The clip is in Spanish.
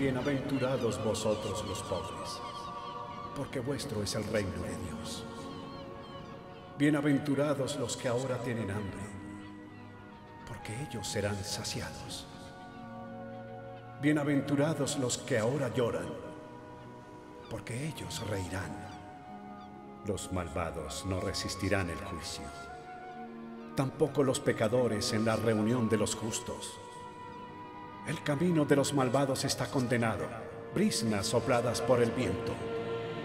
Bienaventurados vosotros los pobres, porque vuestro es el reino de Dios. Bienaventurados los que ahora tienen hambre, porque ellos serán saciados. Bienaventurados los que ahora lloran, porque ellos reirán. Los malvados no resistirán el juicio, tampoco los pecadores en la reunión de los justos. El camino de los malvados está condenado, brisnas sopladas por el viento.